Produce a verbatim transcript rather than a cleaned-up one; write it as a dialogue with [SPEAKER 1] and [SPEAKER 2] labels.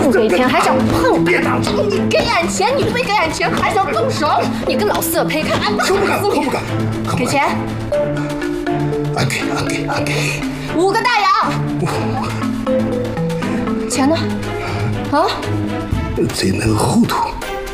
[SPEAKER 1] 不给钱还想碰？
[SPEAKER 2] 别打我！
[SPEAKER 1] 你给俺钱，你非给俺钱还想动手？你跟老四赔，看俺打
[SPEAKER 2] 可不敢，可不敢，
[SPEAKER 1] 给钱。
[SPEAKER 2] 俺给，俺给，俺给。
[SPEAKER 1] 五个大洋。钱呢？啊？
[SPEAKER 2] 在那个后头。